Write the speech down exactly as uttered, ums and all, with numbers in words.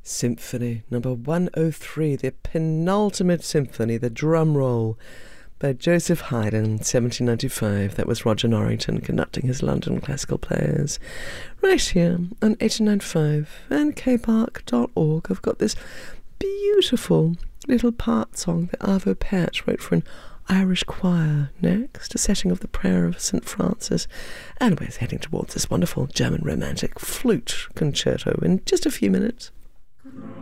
Symphony number one oh three, the penultimate symphony, the drum roll, by Joseph Haydn, seventeen ninety-five. That was Roger Norrington conducting his London Classical Players. Right here on eighty-nine point five and k park dot org, I've got this beautiful little part song that Arvo Pärt wrote for an Irish choir. Next, a setting of the Prayer of Saint Francis. And we're heading towards this wonderful German romantic flute concerto in just a few minutes.